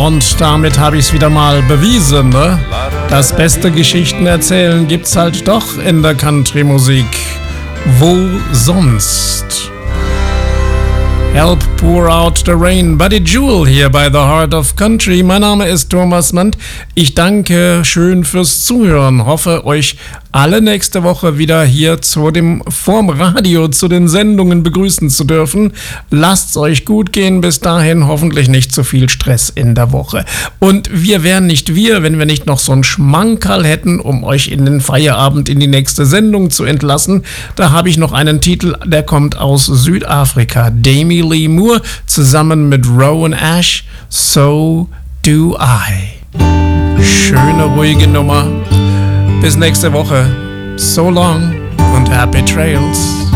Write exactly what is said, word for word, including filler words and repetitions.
Und damit habe ich es wieder mal bewiesen, ne? Das beste Geschichten erzählen gibt's halt doch in der Country-Musik. Wo sonst? Help pour out the rain, Buddy Jewel hier bei The Heart of Country. Mein Name ist Thomas Mann. Ich danke schön fürs Zuhören. Hoffe, euch alle nächste Woche wieder hier zu dem vorm Radio zu den Sendungen begrüßen zu dürfen. Lasst's euch gut gehen. Bis dahin hoffentlich nicht zu viel Stress in der Woche. Und wir wären nicht wir, wenn wir nicht noch so einen Schmankerl hätten, um euch in den Feierabend in die nächste Sendung zu entlassen. Da habe ich noch einen Titel, der kommt aus Südafrika. Demi Lee Moore zusammen mit Rowan Ash, So Do I. Schöne, ruhige Nummer. Bis nächste Woche. So long und happy trails.